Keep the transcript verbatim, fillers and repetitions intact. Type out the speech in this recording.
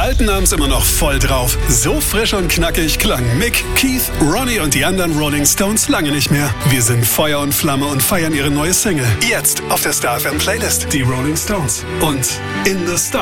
alten haben's immer noch voll drauf. So frisch und knackig klangen Mick, Keith, Ronnie und die anderen Rolling Stones lange nicht mehr. Wir sind Feuer und Flamme und feiern ihre neue Single. Jetzt auf der Star F M Playlist. Die Rolling Stones und In the Stars.